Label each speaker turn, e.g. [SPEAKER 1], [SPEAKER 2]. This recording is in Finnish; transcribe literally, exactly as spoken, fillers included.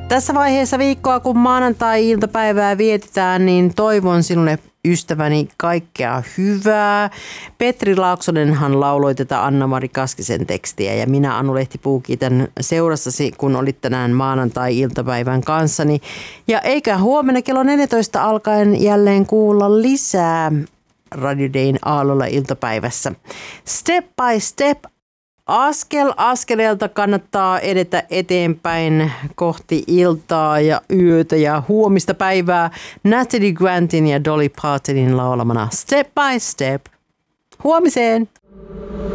[SPEAKER 1] Tässä vaiheessa viikkoa, kun maanantai-iltapäivää vietetään, niin toivon sinulle ystäväni kaikkea hyvää. Petri Laaksonenhan lauloi tätä Anna-Mari Kaskisen tekstiä ja minä Anu Lehtipuu kiitän seurassasi, kun olit tänään maanantai-iltapäivän kanssani. Ja eikä huomenna kello neljätoista alkaen jälleen kuulla lisää Radio Dayn aallolla iltapäivässä. Step by step. Askel askeleelta kannattaa edetä eteenpäin kohti iltaa ja yötä ja huomista päivää Natalie Grantin ja Dolly Partonin laulamana Step by Step. Huomiseen!